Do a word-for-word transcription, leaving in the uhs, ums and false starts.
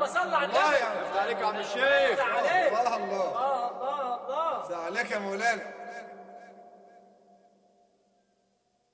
اللهم صل على النبي. الله يا عليك يا عم الشيخ. الله عليك. الله الله الله الله الله. عليك يا مولانا.